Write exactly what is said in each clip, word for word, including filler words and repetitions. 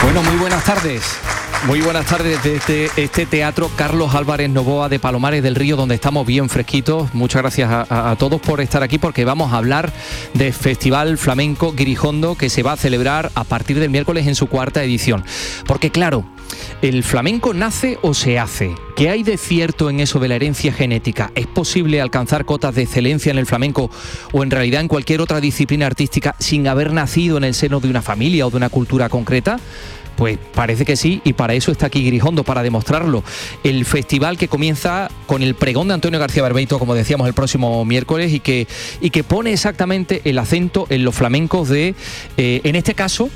Bueno, muy buenas tardes. Muy buenas tardes desde este Teatro Carlos Álvarez Novoa de Palomares del Río, donde estamos bien fresquitos. Muchas gracias a, a, a todos por estar aquí, porque vamos a hablar del Festival Flamenco Guirijondo, que se va a celebrar a partir del miércoles en su cuarta edición. Porque claro, ¿el flamenco nace o se hace? ¿Qué hay de cierto en eso de la herencia genética? ¿Es posible alcanzar cotas de excelencia en el flamenco o en realidad en cualquier otra disciplina artística sin haber nacido en el seno de una familia o de una cultura concreta? Pues parece que sí, y para eso está aquí Guirijondo, para demostrarlo. El festival que comienza con el pregón de Antonio García Barbeito, como decíamos, el próximo miércoles, y que, y que pone exactamente el acento en los flamencos de, eh, en este caso,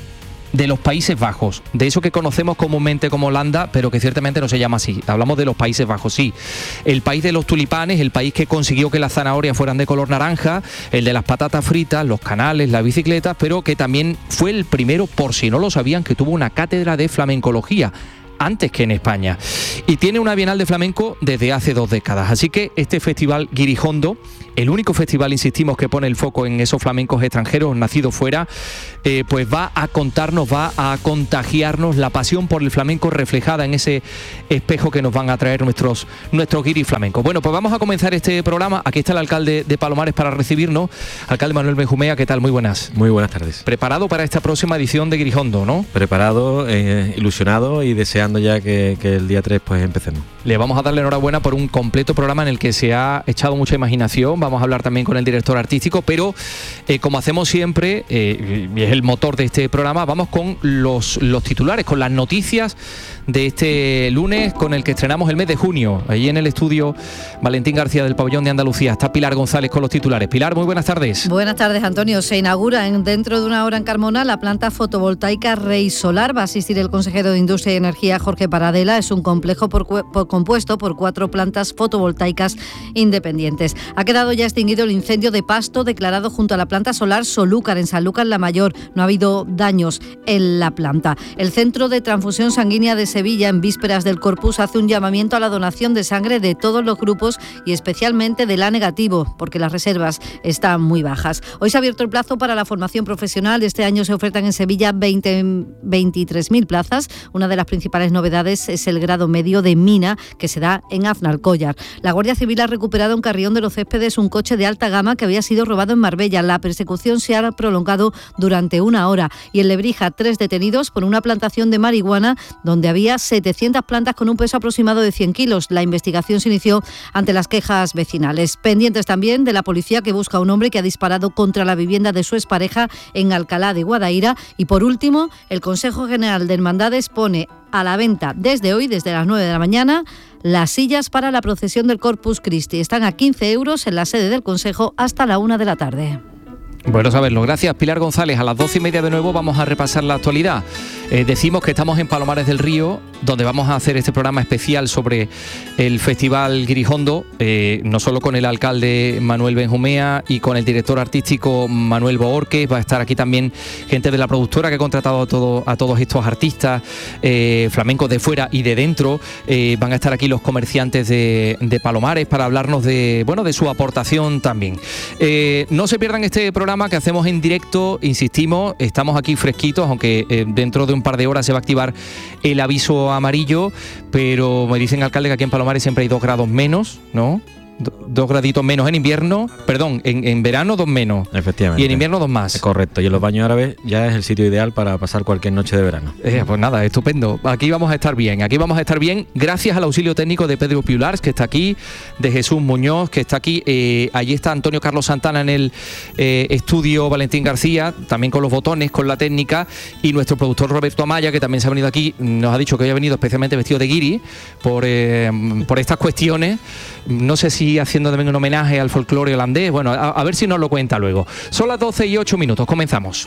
de los Países Bajos, de eso que conocemos comúnmente como Holanda, pero que ciertamente no se llama así. Hablamos de los Países Bajos, sí. El país de los tulipanes, el país que consiguió que las zanahorias fueran de color naranja, el de las patatas fritas, los canales, las bicicletas, pero que también fue el primero, por si no lo sabían, que tuvo una cátedra de flamencología, antes que en España. Y tiene una Bienal de Flamenco desde hace dos décadas. Así que este festival Guirijondo, el único festival, insistimos, que pone el foco en esos flamencos extranjeros nacidos fuera, eh, pues va a contarnos, va a contagiarnos la pasión por el flamenco reflejada en ese espejo que nos van a traer nuestros, nuestros guiris flamencos. Bueno, pues vamos a comenzar este programa. Aquí está el alcalde de Palomares para recibirnos. Alcalde Manuel Benjumea, ¿qué tal? Muy buenas. Muy buenas tardes. Preparado para esta próxima edición de Guirijondo, ¿no? Preparado, eh, ilusionado y deseando ya que, que el día tres pues empecemos. Le vamos a darle enhorabuena por un completo programa en el que se ha echado mucha imaginación. Vamos a hablar también con el director artístico, pero eh, como hacemos siempre, eh, y es el motor de este programa, vamos con los, los titulares, con las noticias de este lunes, con el que estrenamos el mes de junio. Allí en el estudio Valentín García del Pabellón de Andalucía está Pilar González con los titulares. Pilar, muy buenas tardes. Buenas tardes, Antonio. Se inaugura en, dentro de una hora en Carmona la planta fotovoltaica Rey Solar. Va a asistir el consejero de Industria y Energía, Jorge Paradela. Es un complejo por, por, compuesto por cuatro plantas fotovoltaicas independientes. Ha quedado ya extinguido el incendio de pasto declarado junto a la planta solar Solúcar en Sanlúcar la Mayor. No ha habido daños en la planta. El Centro de Transfusión Sanguínea de Sevilla, en vísperas del Corpus, hace un llamamiento a la donación de sangre de todos los grupos y especialmente del A negativo, porque las reservas están muy bajas. Hoy se ha abierto el plazo para la formación profesional. Este año se ofertan en Sevilla veinte, veintitrés mil plazas. Una de las principales novedades es el grado medio de mina que se da en Aznalcóllar. La Guardia Civil ha recuperado en Carrión de los Céspedes un coche de alta gama que había sido robado en Marbella. La persecución se ha prolongado durante una hora. Y en Lebrija, tres detenidos por una plantación de marihuana donde había setecientas plantas con un peso aproximado de cien kilos. La investigación se inició ante las quejas vecinales. Pendientes también de la policía, que busca a un hombre que ha disparado contra la vivienda de su expareja en Alcalá de Guadaira. Y por último, el Consejo General de Hermandades pone a la venta desde hoy, desde las nueve de la mañana, las sillas para la procesión del Corpus Christi. Están a quince euros en la sede del Consejo hasta la una de la tarde. Bueno saberlo. Gracias, Pilar González. A las doce y media de nuevo vamos a repasar la actualidad. Eh, decimos que estamos en Palomares del Río, donde vamos a hacer este programa especial sobre el Festival Guirijondo, eh, no solo con el alcalde Manuel Benjumea y con el director artístico Manuel Bohórquez. Va a estar aquí también gente de la productora que ha contratado a, todo, a todos estos artistas eh, flamencos de fuera y de dentro. Eh, van a estar aquí los comerciantes de, de Palomares para hablarnos de, bueno, de su aportación también. Eh, no se pierdan este programa que hacemos en directo, insistimos, estamos aquí fresquitos, aunque eh, dentro de un par de horas se va a activar el aviso amarillo, pero me dicen, alcalde, que aquí en Palomares siempre hay dos grados menos, ¿no? Dos graditos menos en invierno, perdón, en, en verano dos menos. Efectivamente. Y en invierno dos más. Es correcto, y en los baños árabes ya es el sitio ideal para pasar cualquier noche de verano. Eh, pues nada, estupendo. Aquí vamos a estar bien, aquí vamos a estar bien gracias al auxilio técnico de Pedro Piulars, que está aquí, de Jesús Muñoz, que está aquí. Eh, allí está Antonio Carlos Santana en el eh, estudio Valentín García, también con los botones, con la técnica, y nuestro productor Roberto Amaya, que también se ha venido aquí, nos ha dicho que hoy ha venido especialmente vestido de guiri por, eh, por estas cuestiones. No sé si haciendo también un homenaje al folclore holandés. Bueno, a, a ver si nos lo cuenta luego. Son las doce y ocho minutos, comenzamos.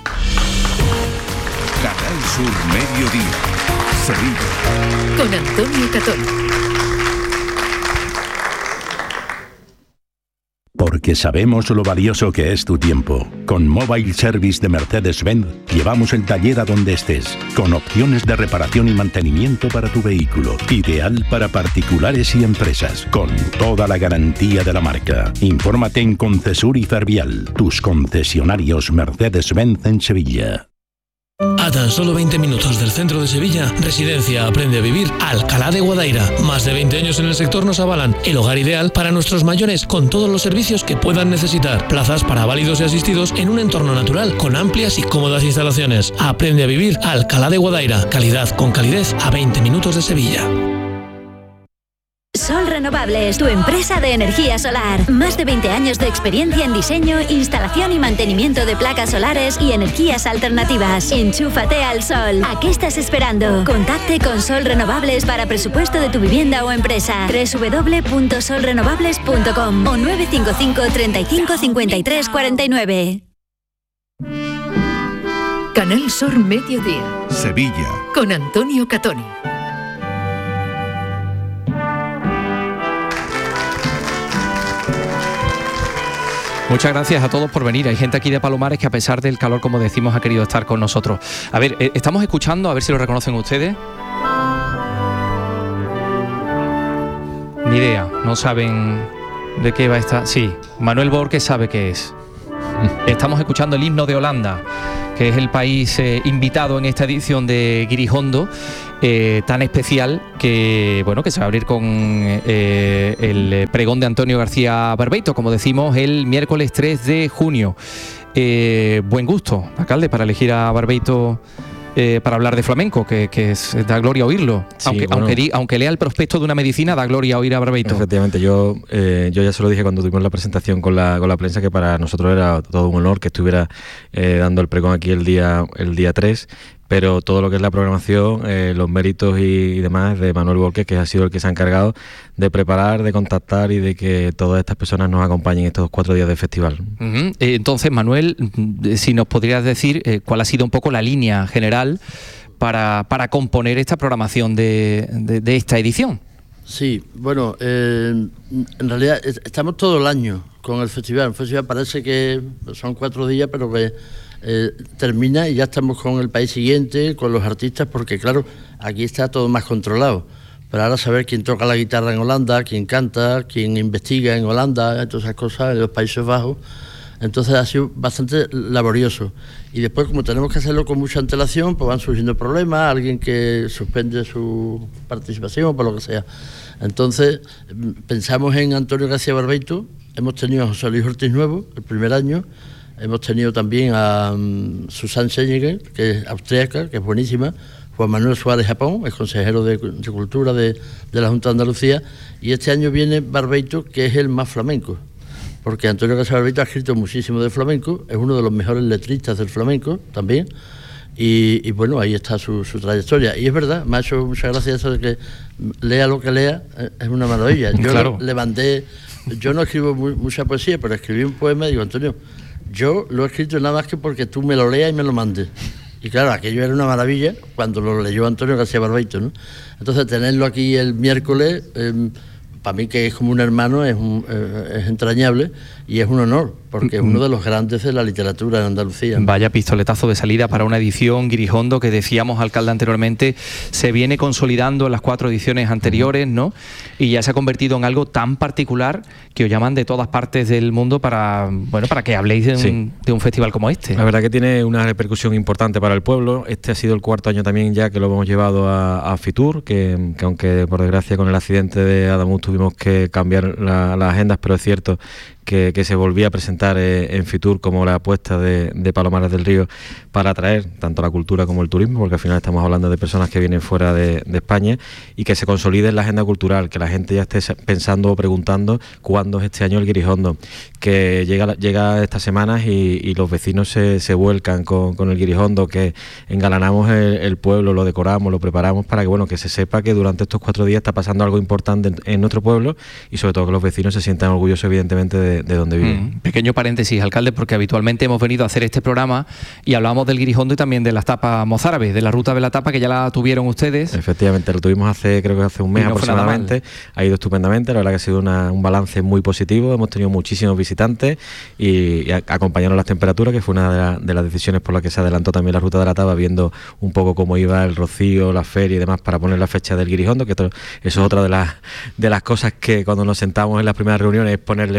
Canal Sur Mediodía, Sevilla. Con Antonio Catón. Porque sabemos lo valioso que es tu tiempo. Con Mobile Service de Mercedes-Benz llevamos el taller a donde estés, con opciones de reparación y mantenimiento para tu vehículo. Ideal para particulares y empresas, con toda la garantía de la marca. Infórmate en Concesur y Fervial, tus concesionarios Mercedes-Benz en Sevilla. A tan solo veinte minutos del centro de Sevilla, Residencia Aprende a Vivir Alcalá de Guadaira. Más de veinte años en el sector nos avalan el hogar ideal para nuestros mayores con todos los servicios que puedan necesitar. Plazas para válidos y asistidos en un entorno natural con amplias y cómodas instalaciones. Aprende a Vivir Alcalá de Guadaira. Calidad con calidez a veinte minutos de Sevilla. Sol Renovables, tu empresa de energía solar. Más de veinte años de experiencia en diseño, instalación y mantenimiento de placas solares y energías alternativas. Enchúfate al sol. ¿A qué estás esperando? Contacte con Sol Renovables para presupuesto de tu vivienda o empresa. doble u doble u doble u punto sol renovables punto com o nueve cinco cinco, treinta y cinco, cincuenta y tres, cuarenta y nueve. Canal Sur Mediodía. Sevilla. Con Antonio Catoni. Muchas gracias a todos por venir. Hay gente aquí de Palomares que a pesar del calor, como decimos, ha querido estar con nosotros. A ver, eh, estamos escuchando, a ver si lo reconocen ustedes. Ni idea, no saben de qué va esta... Sí, Manuel Borges sabe qué es. Estamos escuchando el himno de Holanda, que es el país eh, invitado en esta edición de Guirijondo, eh, tan especial que bueno que se va a abrir con eh, el pregón de Antonio García Barbeito, como decimos, el miércoles tres de junio. Eh, buen gusto, alcalde, para elegir a Barbeito eh, para hablar de flamenco, que, que es, da gloria oírlo. Sí, aunque, bueno, aunque, aunque lea el prospecto de una medicina, da gloria oír a Barbeito. Efectivamente, yo eh, yo ya se lo dije cuando tuvimos la presentación con la con la prensa, que para nosotros era todo un honor que estuviera eh, dando el pregón aquí el día el día tres. Pero todo lo que es la programación, eh, los méritos y, y demás de Manuel Borges, que ha sido el que se ha encargado de preparar, de contactar y de que todas estas personas nos acompañen estos cuatro días de festival. Uh-huh. Entonces, Manuel, si nos podrías decir eh, cuál ha sido un poco la línea general para, para componer esta programación de, de, de esta edición. Sí, bueno, eh, en realidad estamos todo el año con el festival. El festival parece que son cuatro días, pero que eh, termina y ya estamos con el país siguiente, con los artistas, porque claro, aquí está todo más controlado. Pero ahora saber quién toca la guitarra en Holanda, quién canta, quién investiga en Holanda, todas esas cosas, en los Países Bajos. Entonces ha sido bastante laborioso. Y después, como tenemos que hacerlo con mucha antelación, pues van surgiendo problemas, alguien que suspende su participación, por lo que sea. Entonces, pensamos en Antonio García Barbeito, hemos tenido a José Luis Ortiz Nuevo, el primer año, hemos tenido también a um, Susanne Seninger, que es austríaca, que es buenísima, Juan Manuel Suárez Japón, es consejero de, de Cultura de, de la Junta de Andalucía, y este año viene Barbeito, que es el más flamenco, porque Antonio García Barbeito ha escrito muchísimo de flamenco, es uno de los mejores letristas del flamenco también, y, y bueno, ahí está su, su trayectoria. Y es verdad, me ha hecho muchas gracias eso de que lea lo que lea, es una maravilla. Yo claro. le mandé, yo no escribo muy, mucha poesía, pero escribí un poema y digo, Antonio, yo lo he escrito nada más que porque tú me lo leas y me lo mandes. Y claro, aquello era una maravilla cuando lo leyó Antonio García Barbeito, ¿no? Entonces, tenerlo aquí el miércoles, eh, para mí que es como un hermano, es, un, eh, es entrañable y es un honor, porque es uno de los grandes de la literatura en Andalucía. Vaya pistoletazo de salida para una edición, Guirijondo, que decíamos, alcalde, anteriormente, se viene consolidando en las cuatro ediciones anteriores, ¿no? Y ya se ha convertido en algo tan particular que os llaman de todas partes del mundo para, bueno, para que habléis de un, sí. de un festival como este. La verdad que tiene una repercusión importante para el pueblo. Este ha sido el cuarto año también ya que lo hemos llevado a, a Fitur, que, que aunque por desgracia con el accidente de Adamuz tuvimos que cambiar la, las agendas, pero es cierto que, que se volvía a presentar eh, en Fitur como la apuesta de, de Palomares del Río para atraer tanto la cultura como el turismo, porque al final estamos hablando de personas que vienen fuera de, de España, y que se consolide en la agenda cultural, que la gente ya esté pensando o preguntando cuándo es este año el Guirijondo, que llega, llega estas semanas y, y los vecinos se, se vuelcan con, con el Guirijondo, que engalanamos el, el pueblo, lo decoramos, lo preparamos para que, bueno, que se sepa que durante estos cuatro días está pasando algo importante en, en nuestro pueblo, y sobre todo que los vecinos se sientan orgullosos evidentemente de, de donde viven. Mm, pequeño paréntesis, alcalde, porque habitualmente hemos venido a hacer este programa y hablamos del Guirijondo y también de las tapas mozárabes, de la ruta de la tapa, que ya la tuvieron ustedes. Efectivamente, lo tuvimos hace, creo que hace un mes no aproximadamente, ha ido estupendamente, la verdad que ha sido una, un balance muy positivo, hemos tenido muchísimos visitantes y, y acompañaron las temperaturas, que fue una de, la, de las decisiones por las que se adelantó también la ruta de la tapa, viendo un poco cómo iba el rocío, la feria y demás, para poner la fecha del Guirijondo, que esto, eso es otra de las, de las cosas que cuando nos sentamos en las primeras reuniones es ponerle fecha,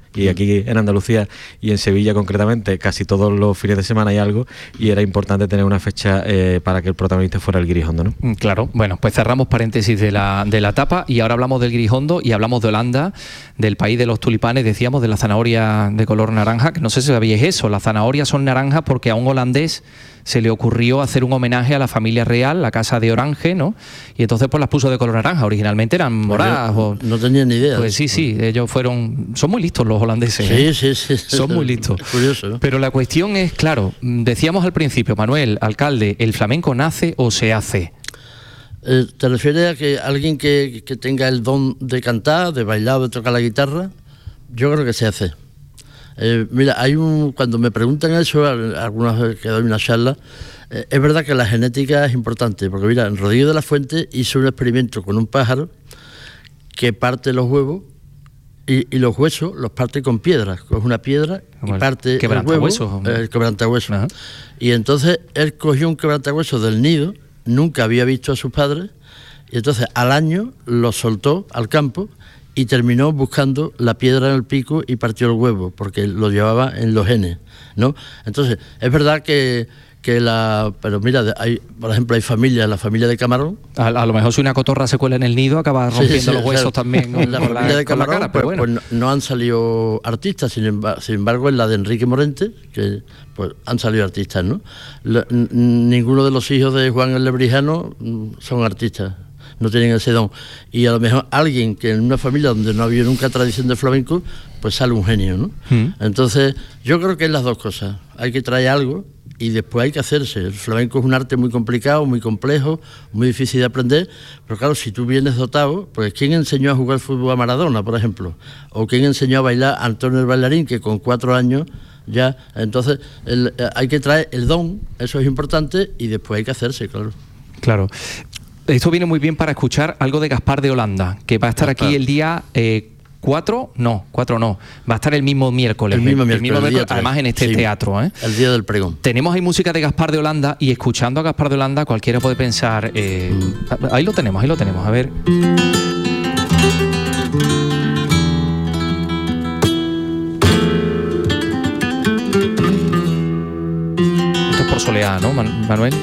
y aquí en Andalucía y en Sevilla concretamente casi todos los fines de semana hay algo, y era importante tener una fecha eh, para que el protagonista fuera el guirijondo, ¿no? Claro, bueno, pues cerramos paréntesis de la, de la etapa y ahora hablamos del guirijondo y hablamos de Holanda, del país de los tulipanes, decíamos, de la zanahoria de color naranja, que no sé si sabíais eso, las zanahorias son naranjas porque a un holandés se le ocurrió hacer un homenaje a la familia real, la casa de Orange, ¿no? Y entonces pues las puso de color naranja, originalmente eran moradas. O, no tenía ni idea. Pues sí, sí, ellos fueron, son muy listos los holandeses. Sí, ¿eh? sí, sí. Son muy listos. Es curioso, ¿no? Pero la cuestión es, claro, decíamos al principio, Manuel, alcalde, ¿el flamenco nace o se hace? Eh, ¿Te refieres a que alguien que, que tenga el don de cantar, de bailar, de tocar la guitarra? Yo creo que se hace. Eh, mira, hay un cuando me preguntan eso, algunas veces que doy una charla, eh, es verdad que la genética es importante, porque mira, en Rodrigo de la Fuente hizo un experimento con un pájaro que parte los huevos y, y los huesos los parte con piedras, coge una piedra y parte el huevo, eh, el quebrantahuesos. Ajá. Y entonces él cogió un quebrantahuesos del nido, nunca había visto a sus padres, y entonces al año los soltó al campo y terminó buscando la piedra en el pico y partió el huevo, porque lo llevaba en los genes, ¿no? Entonces, es verdad que, que la... Pero mira, hay, por ejemplo, hay familias, la familia de Camarón... A, a lo mejor si una cotorra se cuela en el nido, acaba rompiendo sí, sí, los huesos, o sea, también, ¿no? En la familia la, de Camarón, cara, pero pues, bueno. pues no, no han salido artistas, sin embargo, sin embargo, en la de Enrique Morente, que pues han salido artistas, ¿no? La, n- ninguno de los hijos de Juan el Lebrijano son artistas. No tienen ese don, y a lo mejor alguien que en una familia donde no había nunca tradición de flamenco, pues sale un genio, ¿no? Mm. Entonces yo creo que es las dos cosas, hay que traer algo y después hay que hacerse. El flamenco es un arte muy complicado, muy complejo, muy difícil de aprender, pero claro, si tú vienes dotado, pues ¿quién enseñó a jugar fútbol a Maradona, por ejemplo? O ¿quién enseñó a bailar a Antonio el Bailarín, que con cuatro años ya? Entonces el, hay que traer el don, eso es importante, y después hay que hacerse, claro. Claro. Esto viene muy bien para escuchar algo de Gaspar de Holanda, que va a estar Gaspar. aquí el día eh, cuatro, no, cuatro no, va a estar el mismo miércoles. El mismo miércoles, el mismo miércoles el además en este sí, teatro. ¿eh? El día del pregón. Tenemos ahí música de Gaspar de Holanda, y escuchando a Gaspar de Holanda cualquiera puede pensar, eh, mm. ahí lo tenemos, ahí lo tenemos, a ver. Esto es por Soleá, ¿no, Manuel?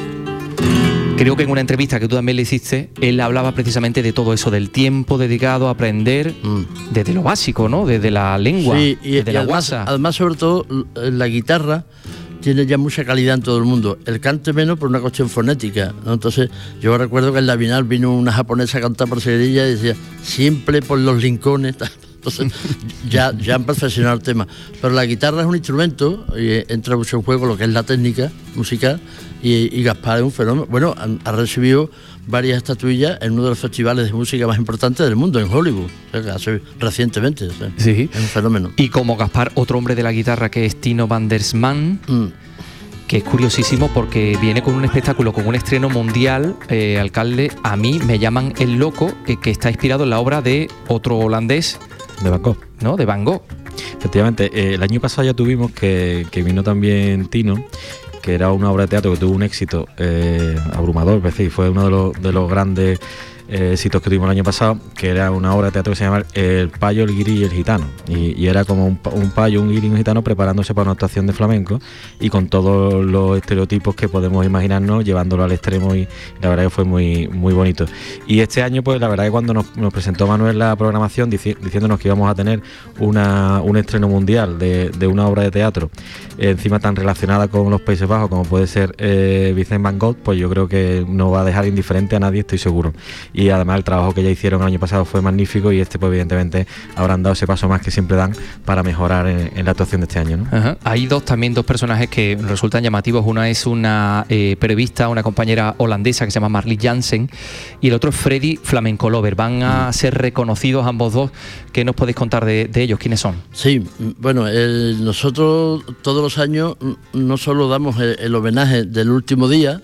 Creo que en una entrevista que tú también le hiciste, él hablaba precisamente de todo eso, del tiempo dedicado a aprender mm. desde lo básico, ¿no? Desde la lengua, sí, y, desde y la además, guasa. Además, sobre todo, la guitarra tiene ya mucha calidad en todo el mundo. El cante menos por una cuestión fonética, ¿no? Entonces, yo recuerdo que en la Bienal vino una japonesa a cantar por Sevilla y decía, siempre por los rincones. Entonces, ya, ya han perfeccionado el tema. Pero la guitarra es un instrumento, y entra mucho en juego lo que es la técnica musical, y, y Gaspar es un fenómeno. Bueno, ha, ha recibido varias estatuillas en uno de los festivales de música más importantes del mundo, en Hollywood, o sea, hace, recientemente. O sea, sí. Es un fenómeno. Y como Gaspar, otro hombre de la guitarra que es Tino van der Sman, mm. que es curiosísimo porque viene con un espectáculo, con un estreno mundial, eh, alcalde, a mí me llaman El Loco, que, que está inspirado en la obra de otro holandés, de Van Gogh. ¿No? De Van Gogh. Efectivamente, eh, el año pasado ya tuvimos que, que vino también Tino, que era una obra de teatro que tuvo un éxito eh, abrumador, es decir, fue uno de los, de los grandes eh, éxitos que tuvimos el año pasado, que era una obra de teatro que se llama El Payo, el Guiri y el Gitano, y, y era como un, un payo, un guiri y un gitano preparándose para una actuación de flamenco, y con todos los estereotipos que podemos imaginarnos, llevándolo al extremo, y la verdad que fue muy, muy bonito. Y este año, pues la verdad que cuando nos, nos presentó Manuel la programación dici, diciéndonos que íbamos a tener una, un estreno mundial de, de una obra de teatro, eh, encima tan relacionada con los Países Bajos como puede ser eh, Vincent Van Gogh, pues yo creo que no va a dejar indiferente a nadie, estoy seguro. Y además el trabajo que ya hicieron el año pasado fue magnífico, y este pues evidentemente habrán dado ese paso más que siempre dan para mejorar en, en la actuación de este año, ¿no? Ajá. Hay dos también dos personajes que resultan llamativos. Una es una eh, periodista, una compañera holandesa que se llama Marlies Jansen, y el otro es Freddy Flamenco Lover. Van a ser reconocidos ambos dos. ¿Qué nos podéis contar de, de ellos? ¿Quiénes son? Sí, bueno, el, nosotros todos los años no solo damos el, el homenaje del último día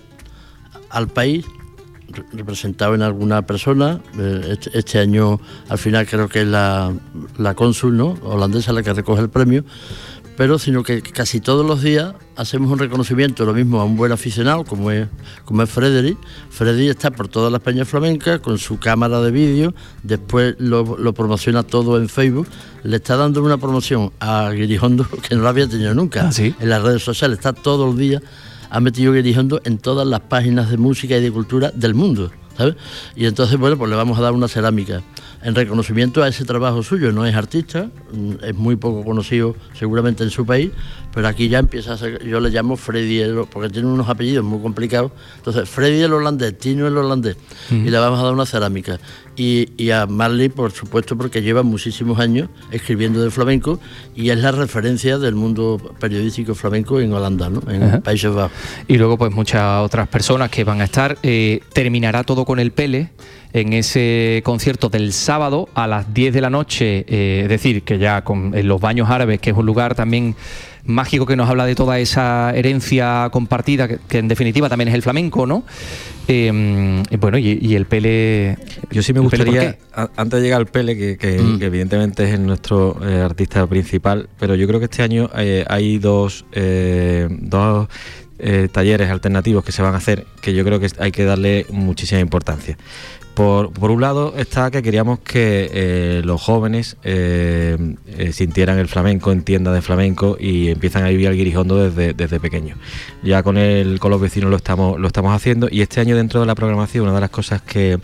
al país, representado en alguna persona. Este, este año al final creo que es la, la cónsul, ¿no?, holandesa, la que recoge el premio, pero sino que casi todos los días hacemos un reconocimiento, lo mismo a un buen aficionado como es, como es Freddy. Freddy está por todas las peñas flamencas con su cámara de vídeo, después lo, lo promociona todo en Facebook, le está dando una promoción a Guirijondo que no lo había tenido nunca. ¿Ah, sí? En las redes sociales, está todo el día, ha metido Guirijondo en todas las páginas de música y de cultura del mundo, ¿sabes? Y entonces, bueno, pues le vamos a dar una cerámica en reconocimiento a ese trabajo suyo. No es artista, es muy poco conocido seguramente en su país, pero aquí ya empieza a ser, yo le llamo Freddy, el, porque tiene unos apellidos muy complicados. Entonces, Freddy el holandés, Tino el holandés, uh-huh. y le vamos a dar una cerámica. Y, y a Marley, por supuesto, porque lleva muchísimos años escribiendo de flamenco y es la referencia del mundo periodístico flamenco en Holanda, ¿no? En uh-huh. Países Bajos. Y luego, pues muchas otras personas que van a estar. Eh, terminará todo con el Pele en ese concierto del sábado a las diez de la noche, eh, es decir, que ya con en los Baños Árabes, que es un lugar también mágico que nos habla de toda esa herencia compartida, que, que en definitiva también es el flamenco, ¿no? Eh, bueno, y, y el Pele... Yo sí me gustaría, a, antes de llegar al Pele, que, que, mm. que evidentemente es nuestro eh, artista principal, pero yo creo que este año eh, hay dos... Eh, dos eh, talleres alternativos que se van a hacer, que yo creo que hay que darle muchísima importancia. Por, por un lado está que queríamos que eh, los jóvenes eh, eh, sintieran el flamenco, entiendan de flamenco y empiezan a vivir al guirijondo desde, desde pequeños. Ya con el, con los vecinos lo estamos, lo estamos haciendo, y este año dentro de la programación una de las cosas que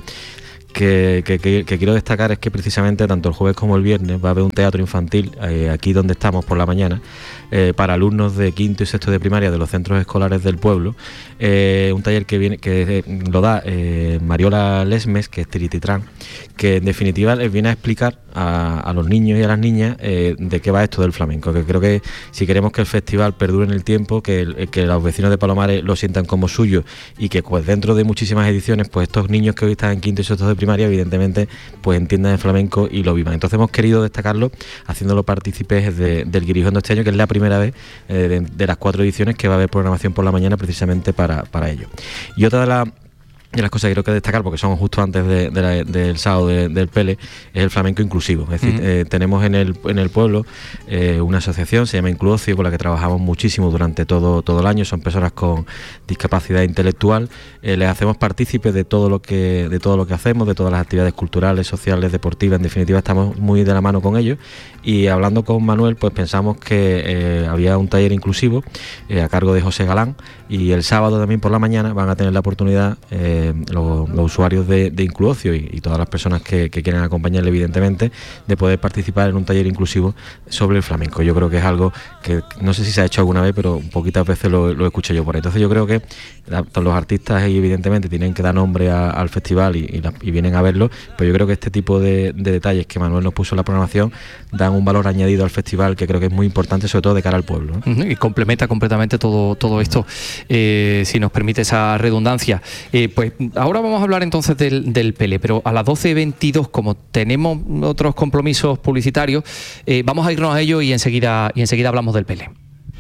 Que, que, que, que quiero destacar es que precisamente tanto el jueves como el viernes va a haber un teatro infantil eh, aquí donde estamos por la mañana eh, para alumnos de quinto y sexto de primaria de los centros escolares del pueblo, eh, un taller que viene que eh, lo da eh, Mariola Lesmes, que es Tirititrán, que en definitiva les viene a explicar a, a los niños y a las niñas eh, de qué va esto del flamenco, que creo que si queremos que el festival perdure en el tiempo, que, el, que los vecinos de Palomares lo sientan como suyo y que pues dentro de muchísimas ediciones pues estos niños que hoy están en quinto y sexto de primaria evidentemente pues entiendan el flamenco y lo vivan. Entonces hemos querido destacarlo haciéndolo partícipes de, del Guirijondo este año, que es la primera vez eh, de, de las cuatro ediciones que va a haber programación por la mañana precisamente para, para ello. Y otra de las de las cosas que creo que destacar, porque son justo antes de, de la, del sábado de, del Pele, es el flamenco inclusivo. Es decir, uh-huh. eh, tenemos en el, en el pueblo eh, una asociación, se llama Incluocio, con la que trabajamos muchísimo durante todo, todo el año. Son personas con discapacidad intelectual. Eh, les hacemos partícipes de todo lo que de todo lo que hacemos, de todas las actividades culturales, sociales, deportivas. En definitiva, estamos muy de la mano con ellos. Y hablando con Manuel, pues pensamos que eh, había un taller inclusivo eh, a cargo de José Galán, y el sábado también por la mañana van a tener la oportunidad eh, Los, los usuarios de, de Incluocio y, y todas las personas que, que quieren acompañarle, evidentemente, de poder participar en un taller inclusivo sobre el flamenco. Yo creo que es algo que no sé si se ha hecho alguna vez, pero poquitas veces lo, lo escucho yo por ahí. Entonces yo creo que la, los artistas evidentemente tienen que dar nombre a, al festival y, y, la, y vienen a verlo, pero yo creo que este tipo de, de detalles que Manuel nos puso en la programación dan un valor añadido al festival que creo que es muy importante, sobre todo de cara al pueblo, ¿no? Y complementa completamente todo, todo esto, eh, si nos permite esa redundancia. Eh, pues ahora vamos a hablar entonces del, del Pele, pero a las doce y veintidós, como tenemos otros compromisos publicitarios, eh, vamos a irnos a ello y enseguida, y enseguida hablamos del Pele.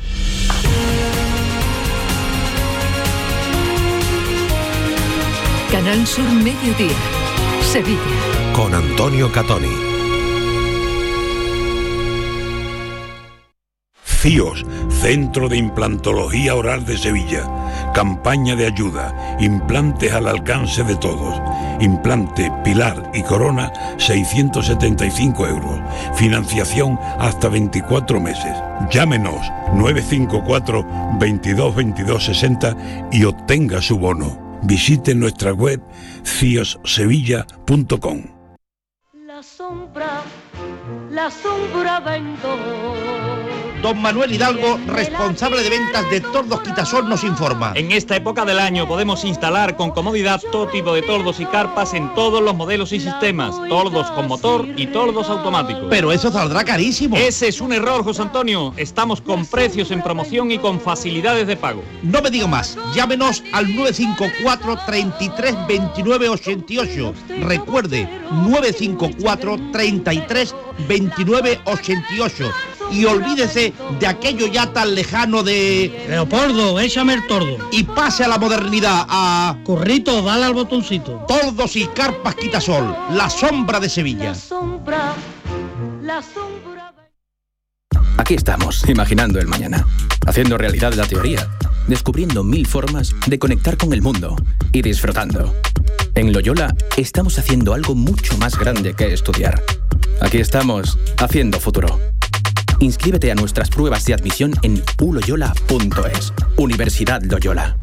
Canal Sur Mediodía, Sevilla. Con Antonio Catoni. C I O S, Centro de Implantología Oral de Sevilla. Campaña de ayuda, implantes al alcance de todos. Implante, pilar y corona, seiscientos setenta y cinco euros. Financiación hasta veinticuatro meses. Llámenos nueve cinco cuatro, veintidós, veintidós, sesenta y obtenga su bono. Visite nuestra web cios sevilla punto com. La sombra, la sombra vendo. Don Manuel Hidalgo, responsable de ventas de Tordos Quitasol, nos informa. En esta época del año podemos instalar con comodidad todo tipo de tordos y carpas en todos los modelos y sistemas, tordos con motor y tordos automáticos. Pero eso saldrá carísimo. Ese es un error, José Antonio. Estamos con precios en promoción y con facilidades de pago. No me digo más. Llámenos al nueve cinco cuatro, treinta y tres, veintinueve, ochenta y ocho. Recuerde, nueve cinco cuatro, treinta y tres, veintinueve, ochenta y ocho. Y olvídese de aquello ya tan lejano de... Leopoldo, échame el tordo. Y pase a la modernidad, a... Corrito, dale al botoncito. Tordos y carpas Quitasol, la sombra de Sevilla. La sombra, la sombra... Aquí estamos, imaginando el mañana, haciendo realidad la teoría, descubriendo mil formas de conectar con el mundo y disfrutando. En Loyola estamos haciendo algo mucho más grande que estudiar. Aquí estamos, haciendo futuro. Inscríbete a nuestras pruebas de admisión en u loyola punto es. Universidad Loyola.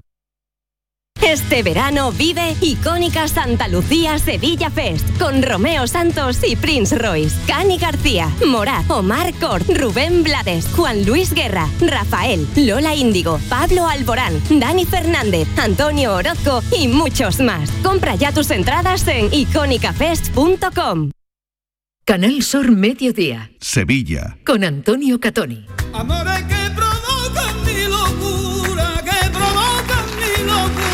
Este verano vive Icónica Santa Lucía Sevilla Fest con Romeo Santos y Prince Royce, Cani García, Morat, Omar Cort, Rubén Blades, Juan Luis Guerra, Rafael, Lola Índigo, Pablo Alborán, Dani Fernández, Antonio Orozco y muchos más. Compra ya tus entradas en icónica fest punto com. Canal Sur Mediodía. Sevilla. Con Antonio Catoni. Amores que provocan mi locura, que provocan mi locura.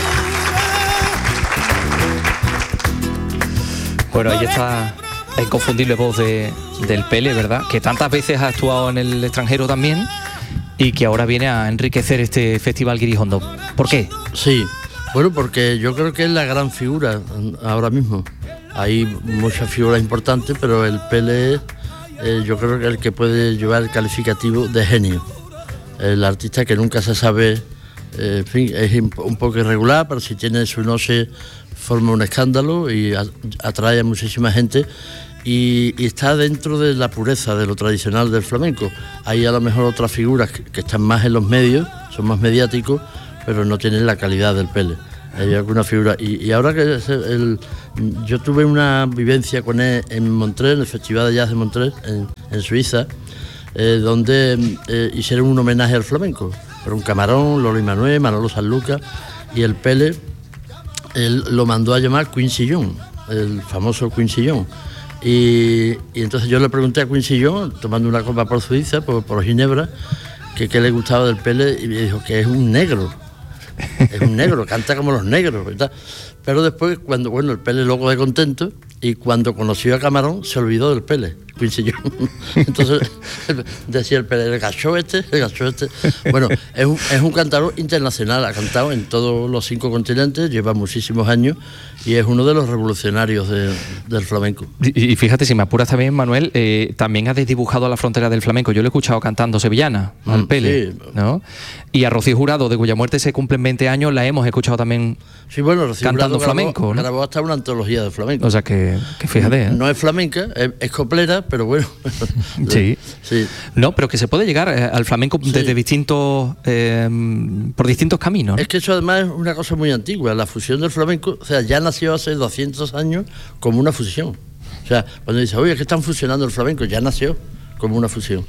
Bueno, ahí está la inconfundible voz de, del Pele, ¿verdad? Que tantas veces ha actuado en el extranjero también y que ahora viene a enriquecer este Festival Guirijondo. ¿Por qué? Sí, bueno, porque yo creo que es la gran figura ahora mismo. Hay muchas figuras importantes, pero el Pele eh, yo creo que es el que puede llevar el calificativo de genio. El artista que nunca se sabe, eh, en fin, es un poco irregular, pero si tiene su noche forma un escándalo y atrae a muchísima gente y, y está dentro de la pureza de lo tradicional del flamenco. Hay a lo mejor otras figuras que, que están más en los medios, son más mediáticos, pero no tienen la calidad del Pele. Hay alguna figura y, y ahora que es el, yo tuve una vivencia con él en Montreux, en el Festival de Jazz de Montreux, en, en Suiza, eh, donde eh, hicieron un homenaje al flamenco. Fueron Camarón, Lolo y Manuel, Manolo Sanlúcar y el Pele. Él lo mandó a llamar Quincy Jones, el famoso Quincy Jones. Y, y entonces yo le pregunté a Quincy Jones, tomando una copa por Suiza, por, por Ginebra, que qué le gustaba del Pele, y me dijo que es un negro. Es un negro, canta como los negros, ¿verdad? Pero después, cuando, bueno, el Pele loco de contento, y cuando conoció a Camarón, se olvidó del Pele, Quincy Jones. Entonces, decía el Pele, el gacho este, el gacho este. Bueno, es un, es un cantador internacional, ha cantado en todos los cinco continentes, lleva muchísimos años, y es uno de los revolucionarios de, del flamenco. Y, y fíjate, si me apuras también, Manuel, eh, también ha desdibujado a la frontera del flamenco. Yo lo he escuchado cantando sevillana, mm, al Pele, sí. ¿No? Y a Rocío Jurado, de cuya muerte se cumplen veinte años, la hemos escuchado también sí, bueno, Rocío cantando Jurado flamenco, grabó, ¿no? grabó hasta una antología de flamenco. O sea que, que fíjate, ¿eh? No es flamenca, es, es coplera, pero bueno. Sí. sí. No, pero que se puede llegar eh, al flamenco sí. desde distintos, eh, por distintos caminos, ¿no? Es que eso además es una cosa muy antigua, la fusión del flamenco, o sea, ya nació hace doscientos años como una fusión. O sea, cuando dice, oye, es que están fusionando el flamenco, ya nació como una fusión.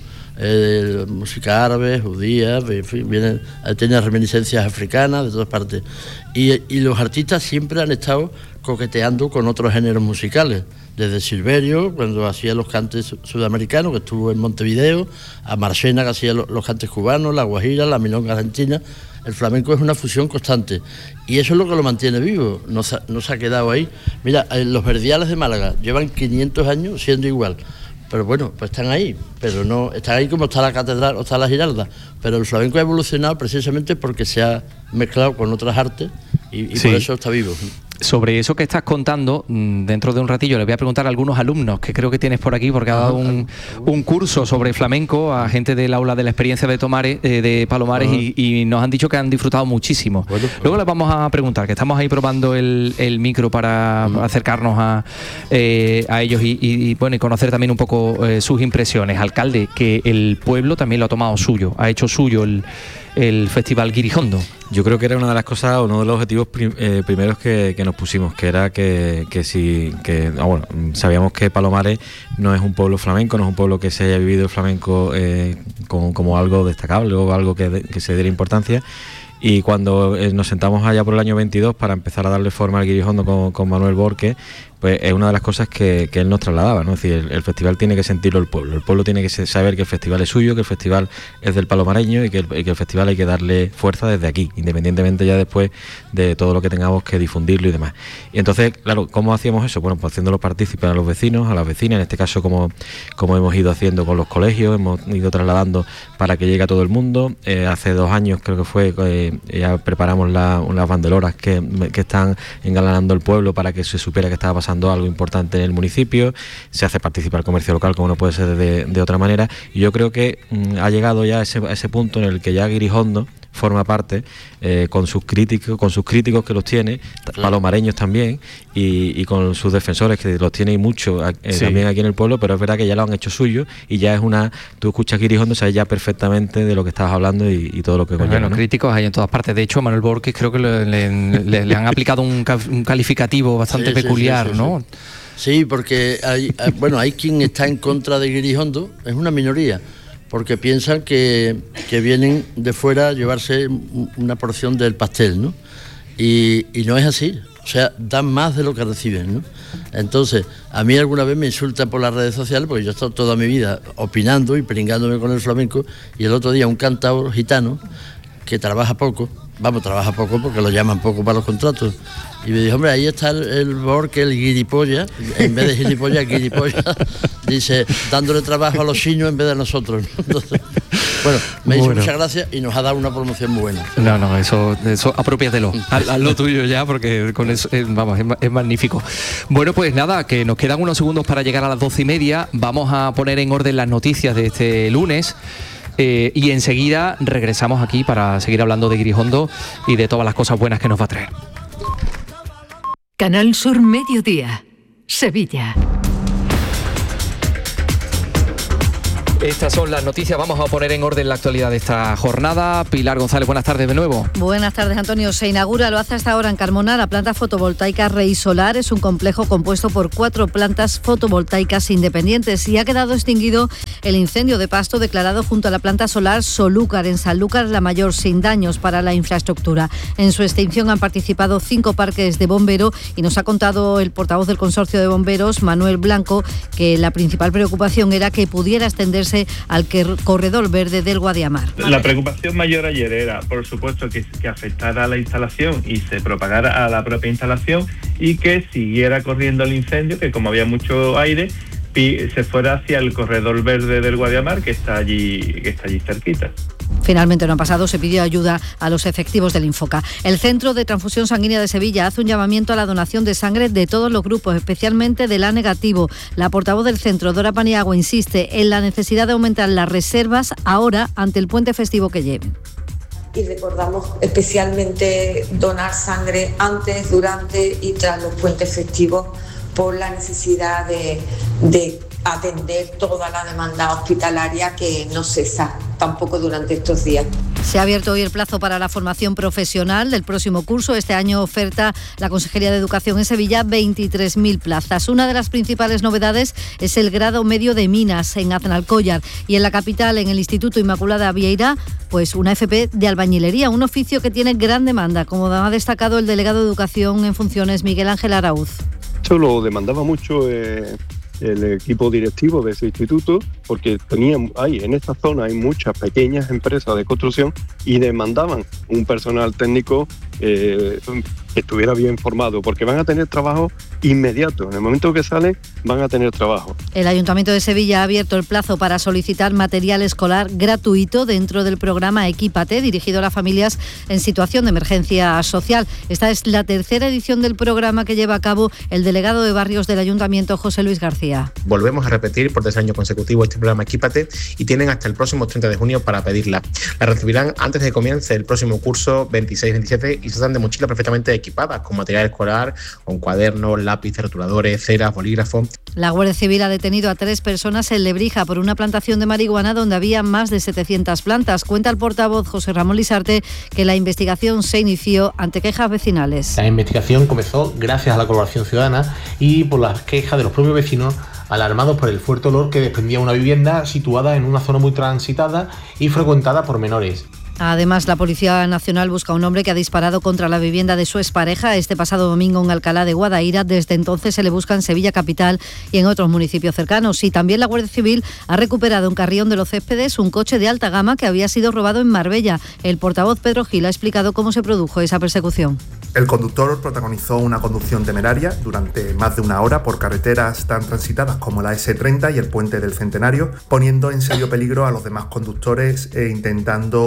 Eh, música árabe, judía, en fin, viene, tiene reminiscencias africanas de todas partes. Y, y los artistas siempre han estado coqueteando con otros géneros musicales, desde Silverio, cuando hacía los cantes sudamericanos, que estuvo en Montevideo, a Marchena, que hacía los, los cantes cubanos, la guajira, la milonga argentina. El flamenco es una fusión constante y eso es lo que lo mantiene vivo, no se, no se ha quedado ahí. Mira, los Verdiales de Málaga llevan quinientos años siendo igual. Pero bueno, pues están ahí, pero no están ahí como está la catedral o está la Giralda, pero el flamenco ha evolucionado precisamente porque se ha mezclado con otras artes y, y sí. por eso está vivo. Sobre eso que estás contando, dentro de un ratillo le voy a preguntar a algunos alumnos que creo que tienes por aquí, porque ha dado un, un curso sobre flamenco a gente del aula de la experiencia de Tomares, eh, de Palomares, y, y nos han dicho que han disfrutado muchísimo. Bueno, pues. Luego les vamos a preguntar, que estamos ahí probando el, el micro para uh-huh. acercarnos a, eh, a ellos y, y, y, bueno, y conocer también un poco eh, sus impresiones. Alcalde, que el pueblo también lo ha tomado suyo, ha hecho suyo el, el Festival Guirijondo. Yo creo que era una de las cosas, uno de los objetivos prim, eh, primeros que, que nos pusimos, que era que, que si, que, ah, bueno, sabíamos que Palomares no es un pueblo flamenco, no es un pueblo que se haya vivido el flamenco eh, como, como algo destacable o algo que, de, que se diera importancia. Y cuando eh, nos sentamos allá por el año veintidós para empezar a darle forma al Guirijondo con, con Manuel Borque, pues es una de las cosas que, que él nos trasladaba, ¿no? Es decir, el, el festival tiene que sentirlo el pueblo, el pueblo tiene que saber que el festival es suyo, que el festival es del palomareño y que el, y que el festival hay que darle fuerza desde aquí, independientemente ya después de todo lo que tengamos que difundirlo y demás. Y entonces, claro, ¿cómo hacíamos eso? Bueno, pues haciéndolo partícipes a los vecinos, a las vecinas, en este caso como, como hemos ido haciendo con los colegios, hemos ido trasladando para que llegue a todo el mundo. Eh, hace dos años creo que fue, eh, ya preparamos la, unas banderolas que, que están engalanando el pueblo para que se supiera que estaba pasando pasando algo importante en el municipio, se hace participar el comercio local como no puede ser de, de otra manera, y yo creo que mmm, ha llegado ya a ese, a ese punto en el que ya Guirijondo forma parte eh, con sus críticos, con sus críticos que los tiene, claro, palomareños también, y, y con sus defensores que los tiene mucho eh, sí. también aquí en el pueblo, pero es verdad que ya lo han hecho suyo y ya es una, tú escuchas Guirijondo, sabes ya perfectamente de lo que estabas hablando y, y todo lo que conlleva. Bueno, ¿no? Críticos hay en todas partes. De hecho, Manuel Borges creo que le, le, le, le han aplicado un, un calificativo bastante sí, peculiar, sí, sí, sí, ¿no? Sí, sí, porque hay, bueno, hay quien está en contra de Guirijondo, es una minoría, porque piensan que, que vienen de fuera a llevarse una porción del pastel, ¿no? Y, y no es así, o sea, dan más de lo que reciben, ¿no? Entonces, a mí alguna vez me insultan por las redes sociales, porque yo he estado toda mi vida opinando y pringándome con el flamenco, y el otro día un cantador gitano, que trabaja poco, vamos, trabaja poco porque lo llaman poco para los contratos, y me dijo, hombre, ahí está el, el Borque, el guiripolla, en vez de gilipollas, guiripolla, dice, dándole trabajo a los chinos en vez de a nosotros. Entonces, bueno, me hizo bueno. muchas gracias y nos ha dado una promoción muy buena. No, no, eso, eso apropiatelo, haz, haz lo tuyo ya, porque con eso, eh, vamos, es, es magnífico. Bueno, pues nada, que nos quedan unos segundos para llegar a las doce y media, vamos a poner en orden las noticias de este lunes. Eh, y enseguida regresamos aquí para seguir hablando de Guirijondo y de todas las cosas buenas que nos va a traer. Canal Sur Mediodía, Sevilla. Estas son las noticias, vamos a poner en orden la actualidad de esta jornada. Pilar González, buenas tardes de nuevo. Buenas tardes, Antonio. Se inaugura, lo hace hasta ahora en Carmona, la planta fotovoltaica Rey Solar. Es un complejo compuesto por cuatro plantas fotovoltaicas independientes y ha quedado extinguido el incendio de pasto declarado junto a la planta solar Solúcar en Sanlúcar, la mayor, sin daños para la infraestructura. En su extinción han participado cinco parques de bombero y nos ha contado el portavoz del consorcio de bomberos, Manuel Blanco, que la principal preocupación era que pudiera extenderse al corredor verde del Guadiamar. La preocupación mayor ayer era, por supuesto, que, que afectara a la instalación y se propagara a la propia instalación y que siguiera corriendo el incendio, que como había mucho aire, se fuera hacia el corredor verde del Guadiamar, que está allí, que está allí cerquita. Finalmente no ha pasado, se pidió ayuda a los efectivos del Infoca. El Centro de Transfusión Sanguínea de Sevilla hace un llamamiento a la donación de sangre de todos los grupos, especialmente del A negativo. La portavoz del centro, Dora Paniagua, insiste en la necesidad de aumentar las reservas ahora ante el puente festivo que lleven. Y recordamos especialmente donar sangre antes, durante y tras los puentes festivos por la necesidad de, de atender toda la demanda hospitalaria que no cesa tampoco durante estos días. Se ha abierto hoy el plazo para la formación profesional del próximo curso. Este año oferta la Consejería de Educación en Sevilla veintitrés mil plazas. Una de las principales novedades es el grado medio de Minas en Aznalcóllar y en la capital, en el Instituto Inmaculada Vieira, pues una F P de albañilería, un oficio que tiene gran demanda, como ha destacado el delegado de Educación en funciones, Miguel Ángel Araúz. Esto lo demandaba mucho eh, el equipo directivo de ese instituto, porque tenían, hay, en esta zona hay muchas pequeñas empresas de construcción y demandaban un personal técnico eh, que estuviera bien formado, porque van a tener trabajo inmediato. En el momento que salen, van a tener trabajo. El Ayuntamiento de Sevilla ha abierto el plazo para solicitar material escolar gratuito dentro del programa Equípate, dirigido a las familias en situación de emergencia social. Esta es la tercera edición del programa que lleva a cabo el delegado de barrios del Ayuntamiento, José Luis García. Volvemos a repetir por tercer año consecutivo este programa Equípate y tienen hasta el próximo treinta de junio para pedirla. La recibirán antes de que comience el próximo curso veintiséis veintisiete y se dan de mochila perfectamente equipadas con material escolar, con cuadernos, lápices, rotuladores, ceras, bolígrafos. La Guardia Civil ha detenido a tres personas en Lebrija por una plantación de marihuana donde había más de setecientas plantas. Cuenta el portavoz José Ramón Lisarte que la investigación se inició ante quejas vecinales. La investigación comenzó gracias a la colaboración ciudadana y por las quejas de los propios vecinos alarmados por el fuerte olor que desprendía una vivienda situada en una zona muy transitada y frecuentada por menores. Además, la Policía Nacional busca a un hombre que ha disparado contra la vivienda de su expareja este pasado domingo en Alcalá de Guadaira. Desde entonces se le busca en Sevilla capital y en otros municipios cercanos. Y también la Guardia Civil ha recuperado en Carrión de los Céspedes un coche de alta gama que había sido robado en Marbella. El portavoz Pedro Gil ha explicado cómo se produjo esa persecución. El conductor protagonizó una conducción temeraria durante más de una hora por carreteras tan transitadas como la ese treinta y el Puente del Centenario, poniendo en serio peligro a los demás conductores e intentando embestir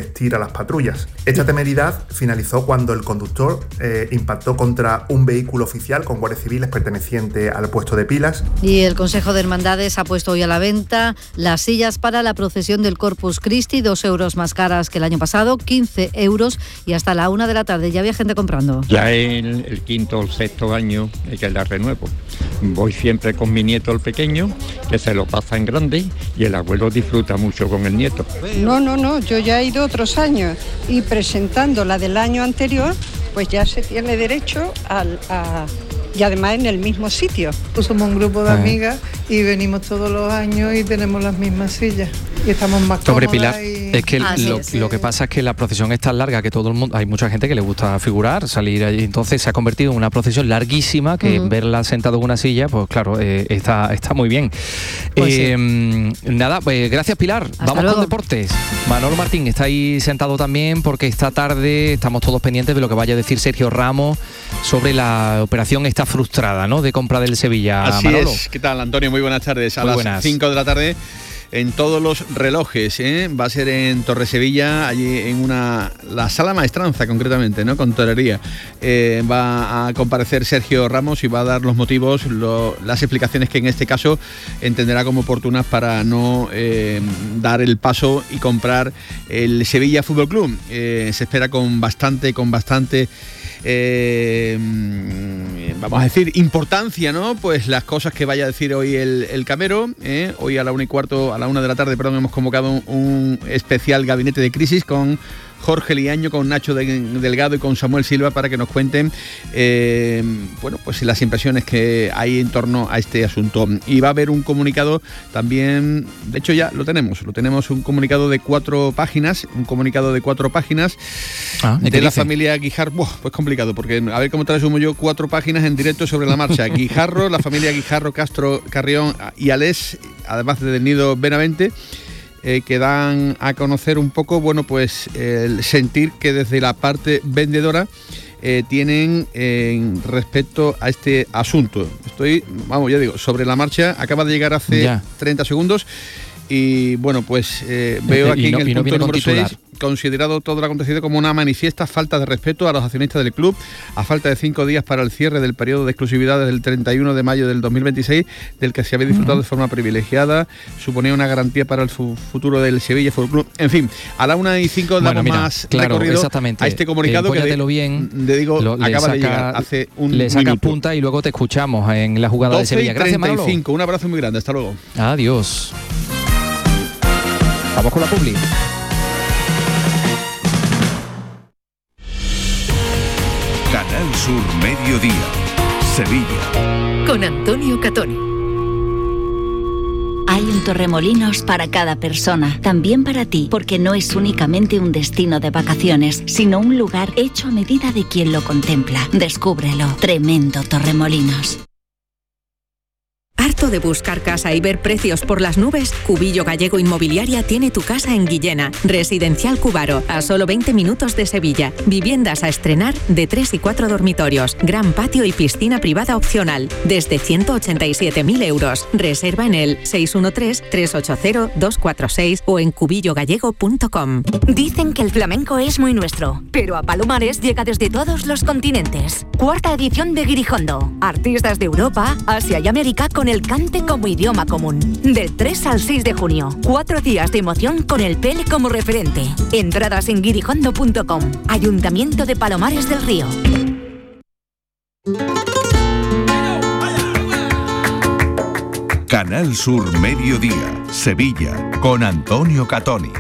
embestir a las patrullas. Esta temeridad finalizó cuando el conductor eh, impactó contra un vehículo oficial con guardias civiles perteneciente al puesto de Pilas. Y el Consejo de Hermandades ha puesto hoy a la venta las sillas para la procesión del Corpus Christi, dos euros más caras que el año pasado, quince euros, y hasta la una de la tarde ya había gente comprando. Ya es el, el quinto o el sexto año que la renuevo. Voy siempre con mi nieto el pequeño, que se lo pasa en grande, y el abuelo disfruta mucho con el nieto. No, no, no, yo ya he ido otros años y presentando la del año anterior, pues ya se tiene derecho al, a... y además en el mismo sitio. Pues somos un grupo de amigas y venimos todos los años y tenemos las mismas sillas y estamos más Sobre cómodas. Pilar, y... es que lo, es, lo que pasa es que la procesión es tan larga que todo el mundo, hay mucha gente que le gusta figurar, salir allí, entonces se ha convertido en una procesión larguísima que uh-huh. verla sentado en una silla, pues claro, eh, está, está muy bien. Pues eh, sí. Nada, pues gracias Pilar. Hasta Vamos luego. Con deportes. Manolo Martín está ahí sentado también porque esta tarde estamos todos pendientes de lo que vaya a decir Sergio Ramos sobre la operación esta frustrada, ¿no?, de compra del Sevilla. Así Manolo. Es. ¿Qué tal, Antonio? Muy buenas tardes. A Muy las buenas. cinco de la tarde en todos los relojes, ¿eh? Va a ser en Torresevilla, allí en una la Sala Maestranza concretamente, ¿no?, con torería. Eh, va a comparecer Sergio Ramos y va a dar los motivos, lo, las explicaciones que en este caso entenderá como oportunas para no eh, dar el paso y comprar el Sevilla Fútbol Club. Eh, se espera con bastante, con bastante Eh, vamos a decir importancia, ¿no? Pues las cosas que vaya a decir hoy el, el Camero, ¿eh? Hoy a la una y cuarto, a la una de la tarde, perdón, hemos convocado un, un especial gabinete de crisis con Jorge Liaño, con Nacho Delgado y con Samuel Silva para que nos cuenten eh, bueno, pues las impresiones que hay en torno a este asunto. Y va a haber un comunicado también, de hecho ya lo tenemos, lo tenemos un comunicado de cuatro páginas, un comunicado de cuatro páginas ah, de la dice? familia Guijarro. Buah, pues complicado, porque a ver cómo te resumo yo cuatro páginas en directo sobre la marcha. Guijarro, la familia Guijarro, Castro, Carrión y Alés, además de del Nido Benavente. Eh, que dan a conocer un poco, bueno, pues el sentir que desde la parte vendedora eh, tienen eh, respecto a este asunto. Estoy, vamos, ya digo, sobre la marcha, acaba de llegar hace ya. treinta segundos y bueno, pues eh, veo aquí no, en el punto no número seis, considerado todo lo acontecido como una manifiesta falta de respeto a los accionistas del club, a falta de cinco días para el cierre del periodo de exclusividad desde el treinta y uno de mayo del dos mil veintiséis, del que se había disfrutado uh-huh. de forma privilegiada, suponía una garantía para el fu- futuro del Sevilla Fútbol Club. En fin, a la una y cinco bueno, damos mira, más claro, recorrido a este comunicado eh, que de, bien, de digo, lo, acaba saca, de llegar hace un le saca minuto. punta y luego te escuchamos en la jugada de Sevilla. Gracias, Manolo. Un abrazo muy grande, hasta luego. Adiós. Vamos con la publi. Canal Sur Mediodía, Sevilla. Con Antonio Catoni. Hay un Torremolinos para cada persona, también para ti, porque no es únicamente un destino de vacaciones, sino un lugar hecho a medida de quien lo contempla. Descúbrelo. Tremendo Torremolinos. ¿Harto de buscar casa y ver precios por las nubes? Cubillo Gallego Inmobiliaria tiene tu casa en Guillena. Residencial Cubaro, a solo veinte minutos de Sevilla. Viviendas a estrenar de tres y cuatro dormitorios. Gran patio y piscina privada opcional. Desde ciento ochenta y siete mil euros. Reserva en el seis uno tres, tres ocho cero, dos cuatro seis o en cubillo gallego punto com. Dicen que el flamenco es muy nuestro, pero a Palomares llega desde todos los continentes. Cuarta edición de Guirijondo. Artistas de Europa, Asia y América con el cante como idioma común. Del tres al seis de junio. Cuatro días de emoción con el Pele como referente. Entradas en guirijondo punto com. Ayuntamiento de Palomares del Río. Canal Sur Mediodía, Sevilla, con Antonio Catoni.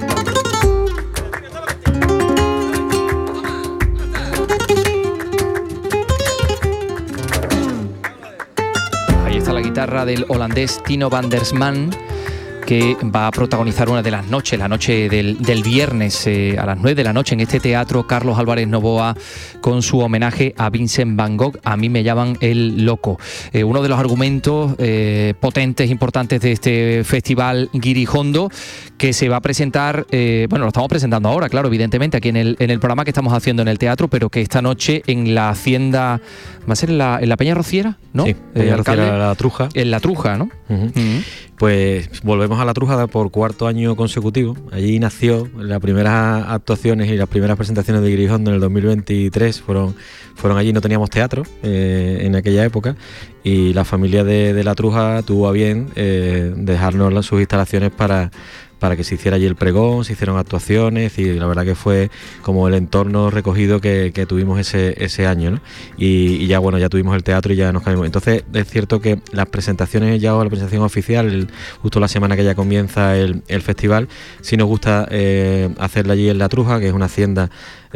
La guitarra del holandés Tino van der Sman, que va a protagonizar una de las noches, la noche del, del viernes eh, a las nueve de la noche en este teatro Carlos Álvarez Novoa, con su homenaje a Vincent Van Gogh. A mí me llaman el loco. Eh, uno de los argumentos eh, potentes, importantes de este festival Guirijondo, que se va a presentar, eh, bueno, lo estamos presentando ahora, claro, evidentemente, aquí en el, en el programa que estamos haciendo en el teatro, pero que esta noche en la hacienda, ¿va a ser en la, en la Peña Rociera? ¿No? Sí, Peña eh, Rociera, La Truja. En La Truja, ¿no? Uh-huh. Uh-huh. Pues volvemos a La Trújada por cuarto año consecutivo. Allí nació las primeras actuaciones y las primeras presentaciones de Guirijondo en el dos mil veintitrés. Fueron, fueron allí, no teníamos teatro eh, en aquella época, y la familia de, de La Truja tuvo a bien eh, dejarnos las, sus instalaciones para... para que se hiciera allí el pregón, se hicieron actuaciones, y la verdad que fue como el entorno recogido que, que tuvimos ese, ese año, ¿no? Y, y ya bueno, ya tuvimos el teatro y ya nos cambiamos. Entonces es cierto que las presentaciones ya, o la presentación oficial, el, justo la semana que ya comienza el, el festival, sí nos gusta eh, hacerla allí en La Truja, que es una hacienda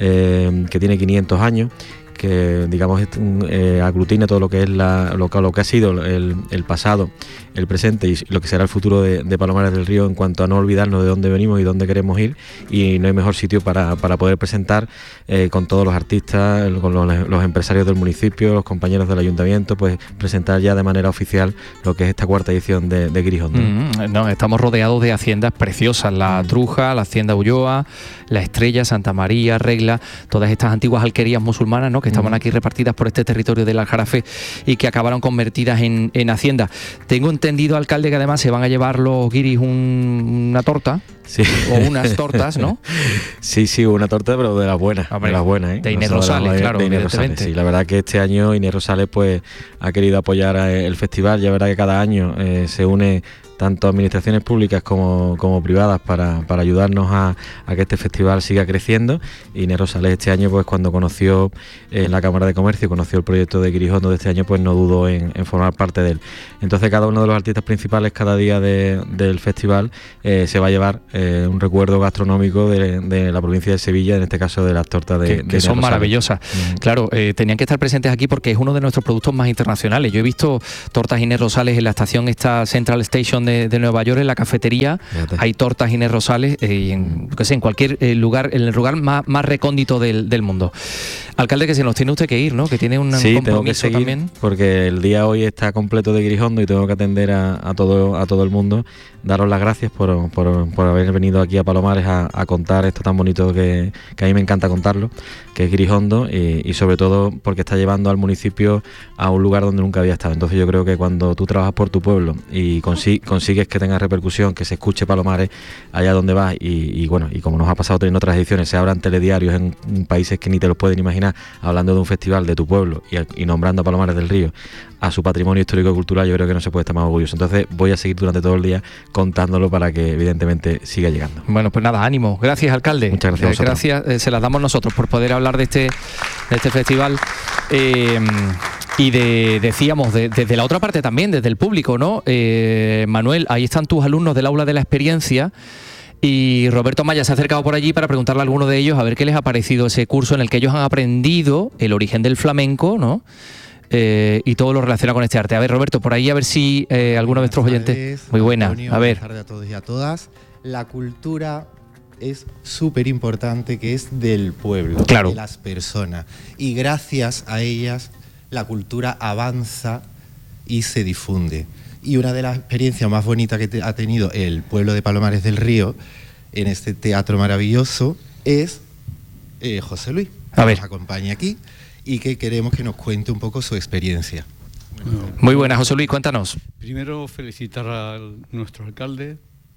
eh, que tiene quinientos años, que digamos eh, aglutina todo lo que es la, lo, lo que ha sido el, el pasado, el presente y lo que será el futuro de, de Palomares del Río, en cuanto a no olvidarnos de dónde venimos y dónde queremos ir, y no hay mejor sitio para, para poder presentar eh, con todos los artistas, con los, los empresarios del municipio, los compañeros del ayuntamiento, pues presentar ya de manera oficial lo que es esta cuarta edición de, de Guirijondo. Mm, no, estamos rodeados de haciendas preciosas, La Truja, la Hacienda Ulloa, La Estrella, Santa María, Regla, todas estas antiguas alquerías musulmanas, ¿no?, que estaban aquí repartidas por este territorio del Aljarafe y que acabaron convertidas en, en hacienda. Tengo entendido, alcalde, que además se van a llevar los guiris un, una torta. Sí. O unas tortas, ¿no? Sí, sí, una torta, pero de las buenas, Hombre, de las buenas, ¿eh? De Inés Rosales, de, claro, de Inés Rosales, sí. La verdad que este año Inés Rosales pues ha querido apoyar el festival. Ya verá que cada año eh, se une tanto administraciones públicas como, como privadas para, para ayudarnos a, a que este festival siga creciendo. Y Inés Rosales este año, pues cuando conoció en eh, la Cámara de Comercio, conoció el proyecto de Guirijondo de este año, pues no dudó en, en formar parte de él. Entonces cada uno de los artistas principales cada día de, del festival eh, se va a llevar eh, un recuerdo gastronómico de, de la provincia de Sevilla, en este caso de las tortas de, que, de que Inés son Rosales. Maravillosas. Mm. Claro, eh, tenían que estar presentes aquí porque es uno de nuestros productos más internacionales. Yo he visto tortas Inés Rosales en la estación esta Central Station de, de Nueva York, en la cafetería. Fíjate. Hay tortas Inés Rosales eh, y en, qué sé, en cualquier eh, lugar, en el lugar más, más recóndito del, del mundo. Alcalde, que se nos tiene usted que ir, ¿no? Que tiene un sí, compromiso tengo que seguir, también. Porque el día hoy está completo de Guirijondo y tengo que atender a, a todo a todo el mundo. Daros las gracias por, por, por haber venido aquí a Palomares a, a contar esto tan bonito que, que a mí me encanta contarlo, que es Guirijondo, y, y sobre todo porque está llevando al municipio a un lugar donde nunca había estado. Entonces yo creo que cuando tú trabajas por tu pueblo y consi- consigues que tenga repercusión, que se escuche Palomares allá donde vas, y, y bueno, y como nos ha pasado en otras ediciones, se abran telediarios en, en países que ni te los pueden imaginar, hablando de un festival de tu pueblo y, y nombrando a Palomares del Río a su patrimonio histórico y cultural, yo creo que no se puede estar más orgulloso. Entonces voy a seguir durante todo el día contándolo para que evidentemente siga llegando. Bueno, pues nada, ánimo. Gracias, alcalde. Muchas gracias. Eh, gracias, eh, se las damos nosotros por poder hablar de este, de este festival. Eh, y de, decíamos, de, desde la otra parte también, desde el público, ¿no? Eh, Manuel, ahí están tus alumnos del Aula de la Experiencia. Y Roberto Maya se ha acercado por allí para preguntarle a alguno de ellos a ver qué les ha parecido ese curso en el que ellos han aprendido el origen del flamenco, ¿no? Eh, y todo lo relacionado con este arte. A ver, Roberto, por ahí a ver si eh, alguno de nuestros oyentes... Muy buena, Antonio, a ver. Buenas tardes a todos y a todas. La cultura es súper importante, que es del pueblo, claro, de las personas. Y gracias a ellas la cultura avanza y se difunde. Y una de las experiencias más bonitas que te ha tenido el pueblo de Palomares del Río en este teatro maravilloso es eh, José Luis, que a ver. nos acompaña aquí y que queremos que nos cuente un poco su experiencia. Bueno, muy buena, José Luis, cuéntanos. Primero felicitar a nuestro alcalde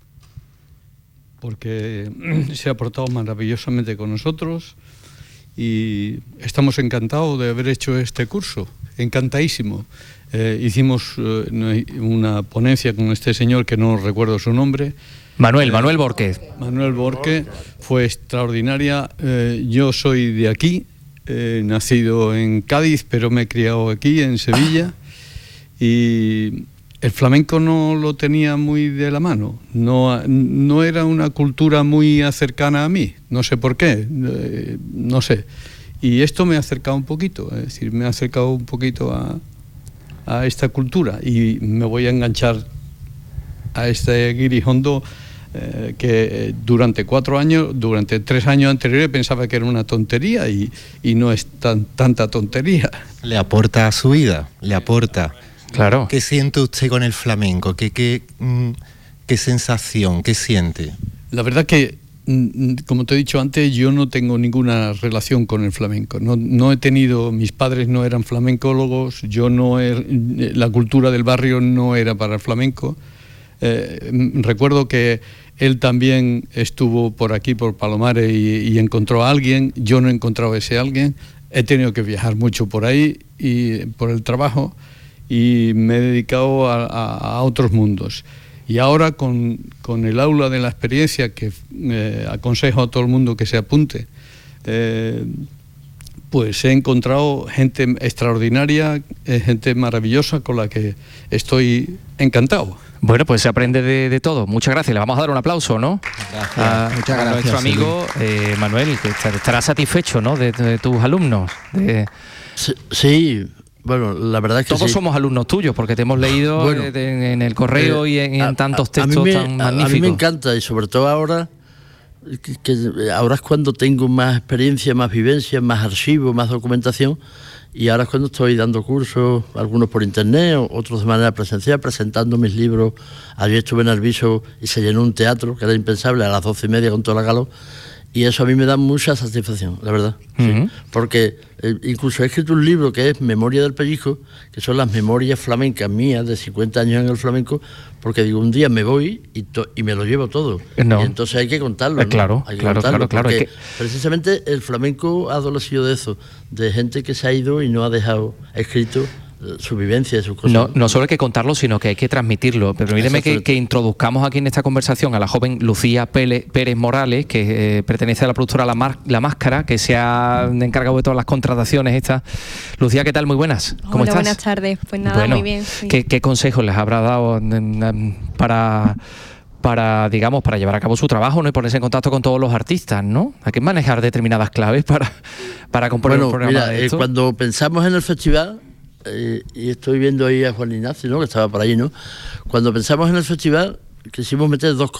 porque se ha portado maravillosamente con nosotros y estamos encantados de haber hecho este curso, encantadísimo. Eh, hicimos eh, una ponencia con este señor que no recuerdo su nombre. Manuel, eh, Manuel Borquez. Manuel Borquez, fue extraordinaria. Eh, yo soy de aquí, eh, nacido en Cádiz, pero me he criado aquí, en Sevilla, y el flamenco no lo tenía muy de la mano, no, no era una cultura muy cercana a mí, no sé por qué, eh, no sé. Y esto me ha acercado un poquito, es decir, me ha acercado un poquito a... a esta cultura y me voy a enganchar a este Guirijondo eh, que durante cuatro años, durante tres años anteriores pensaba que era una tontería y, y no es tan, tanta tontería. Le aporta a su vida, le aporta. Claro. ¿Qué siente usted con el flamenco? ¿Qué, qué, mm, qué sensación? ¿Qué siente? La verdad que, como te he dicho antes, yo no tengo ninguna relación con el flamenco. No, no he tenido, mis padres no eran flamencólogos, yo no he, la cultura del barrio no era para el flamenco. Eh, recuerdo que él también estuvo por aquí, por Palomares, y, y encontró a alguien. Yo no he encontrado a ese alguien. He tenido que viajar mucho por ahí y por el trabajo, y me he dedicado a, a, a otros mundos. Y ahora con, con el aula de la experiencia, que eh, aconsejo a todo el mundo que se apunte, eh, pues he encontrado gente extraordinaria, eh, gente maravillosa con la que estoy encantado. Bueno, pues se aprende de, de todo. Muchas gracias. Le vamos a dar un aplauso, ¿no? Gracias. A, Muchas a gracias, nuestro amigo eh, Manuel, que estará satisfecho, ¿no?, de, de tus alumnos. De... Sí, sí, bueno, la verdad es que todos sí. somos alumnos tuyos, porque te hemos leído Bueno, eh, de, en el correo eh, y en, en a, tantos a, textos a me, tan a, magníficos. a mí me encanta, y sobre todo ahora, que, que ahora es cuando tengo más experiencia, más vivencia, más archivo, más documentación. Y ahora es cuando estoy dando cursos, algunos por internet, otros de manera presencial, presentando mis libros. Ayer estuve en Arviso y se llenó un teatro, que era impensable, a las doce y media con toda la galo. Y eso a mí me da mucha satisfacción, la verdad. Uh-huh. Sí. Porque eh, incluso he escrito un libro que es Memoria del Pellizco, que son las memorias flamencas mías de cincuenta años en el flamenco, porque digo, un día me voy y, to- y me lo llevo todo. No. Y entonces hay que contarlo, Eh, ¿no? claro, Hay que claro, contarlo, claro, claro, porque hay que- precisamente el flamenco ha adolecido de eso, de gente que se ha ido y no ha dejado escrito eh, su vivencia y sus cosas. No, no solo hay que contarlo, sino que hay que transmitirlo. Permíteme que, que introduzcamos aquí en esta conversación a la joven Lucía Pele, Pérez Morales, que eh, pertenece a la productora La, Mar, La Máscara, que se ha encargado de todas las contrataciones estas. Lucía, ¿qué tal? Muy buenas. ¿Cómo Hola, estás? buenas tardes. Pues nada, Bueno, muy bien. Sí. ¿qué, ¿Qué consejos les habrá dado en, en, para... para, digamos, para llevar a cabo su trabajo, ¿no?, y ponerse en contacto con todos los artistas, ¿no? Hay que manejar determinadas claves para, para componer Bueno, un programa mira, de eh, esto. cuando pensamos en el festival, eh, y estoy viendo ahí a Juan Ignacio, ¿no?, que estaba por allí, ¿no? Cuando pensamos en el festival, quisimos meter dos cosas.